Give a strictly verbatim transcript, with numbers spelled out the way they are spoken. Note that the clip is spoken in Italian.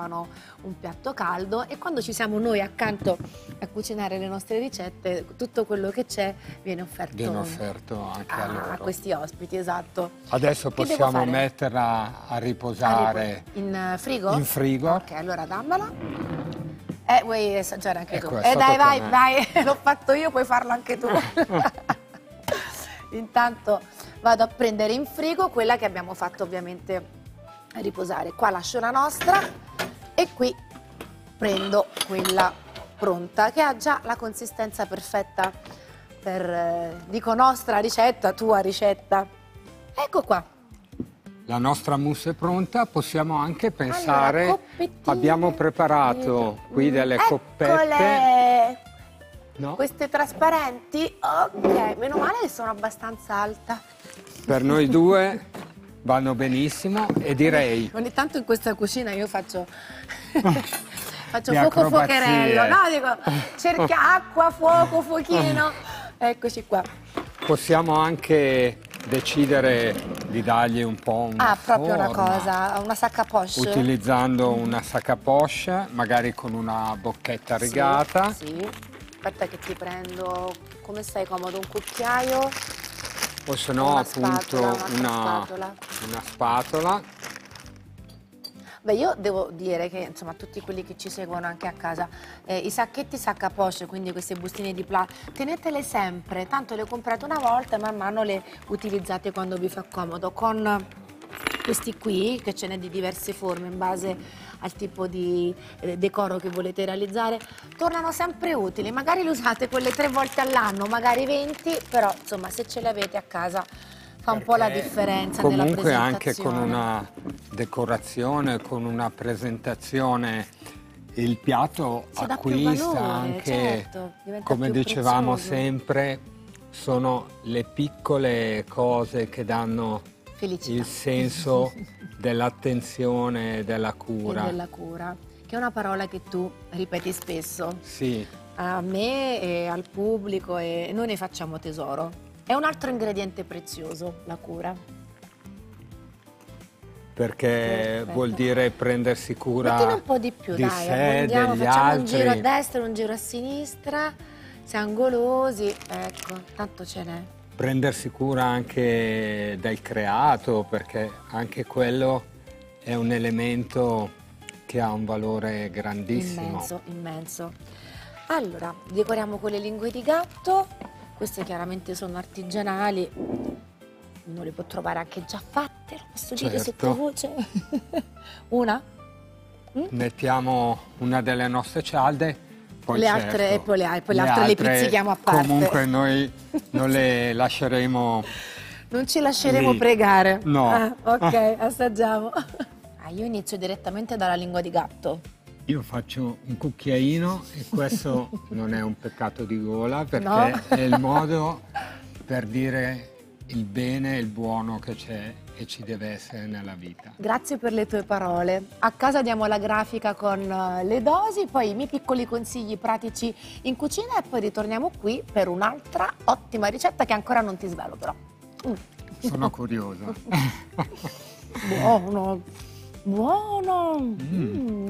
trovano un piatto caldo, e quando ci siamo noi accanto a cucinare le nostre ricette, tutto quello che c'è viene offerto, viene offerto anche a, a, loro. a questi ospiti, esatto. Adesso Che devo possiamo fare? metterla a riposare in frigo? in frigo. Ok, allora dammela. Eh, vuoi assaggiare anche Ecco, tu? è Eh dai, stato vai, per me. vai, l'ho fatto io, puoi farlo anche tu. Intanto vado a prendere in frigo quella che abbiamo fatto ovviamente riposare. Qua lascio la nostra e qui prendo quella pronta, che ha già la consistenza perfetta per, eh, dico nostra ricetta, tua ricetta. Ecco qua. La nostra mousse è pronta, possiamo anche pensare, Allora, coppettine. abbiamo preparato qui delle Eccole! coppette. No? Queste trasparenti? Ok, meno male che sono abbastanza alta. Per noi due vanno benissimo e direi Ogni tanto in questa cucina io faccio, faccio Le fuoco acrobazie. fuocherello, no? Dico, cerca acqua, fuoco, fuochino. Eccoci qua. possiamo anche decidere di dargli un po' una Ah, proprio una forma, cosa, una sacca poche. utilizzando una sac à poche, magari con una bocchetta rigata. Sì, sì. Aspetta che ti prendo, come stai comodo, un cucchiaio? O se no Una appunto spatola, un'altra una, spatola. una spatola. Beh, io devo dire che, insomma, tutti quelli che ci seguono anche a casa, eh, i sacchetti sac à poche, quindi queste bustine di plastica, tenetele sempre, tanto le comprate una volta e man mano le utilizzate quando vi fa comodo. Con questi qui, che ce n'è di diverse forme in base al tipo di eh, decoro che volete realizzare, tornano sempre utili. Magari le usate quelle tre volte all'anno, magari venti, però insomma se ce le avete a casa fa un po' la differenza nella Comunque anche con presentazione. una decorazione, con una presentazione, il piatto Si dà più acquista valore, anche, certo, diventa come più dicevamo prezioso. sempre, sono le piccole cose che danno Felicità. il senso dell'attenzione e della E cura. della cura, che è una parola che tu ripeti spesso Sì, a me e al pubblico, e noi ne facciamo tesoro. È un altro ingrediente prezioso, la cura. perché Perfetto. vuol dire prendersi cura Mettine un po' di più, di dai, sé, abbondiamo, degli facciamo altri. un giro a destra, un giro a sinistra, siamo golosi, ecco, tanto ce n'è. Prendersi cura anche del creato, perché anche quello è un elemento che ha un valore grandissimo. Immenso, immenso. Allora, decoriamo con le lingue di gatto. Queste chiaramente sono artigianali, uno le può trovare anche già fatte, lo posso dire Certo. sottovoce. Una? Mettiamo una delle nostre cialde, poi Le certo, altre- e poi le- poi le altre le pizzichiamo a parte. Comunque noi non le lasceremo. Non ci lasceremo Lì. pregare. No. Ah, ok, assaggiamo. Ah, io inizio direttamente dalla lingua di gatto. Io faccio un cucchiaino e questo non è un peccato di gola, perché No. è il modo per dire il bene e il buono che c'è e ci deve essere nella vita. Grazie per le tue parole. A casa diamo la grafica con eh, le dosi, poi i miei piccoli consigli pratici in cucina, e poi ritorniamo qui per un'altra ottima ricetta che ancora non ti svelo però. Mm. Sono curiosa. Buono, buono. Mm. Mm.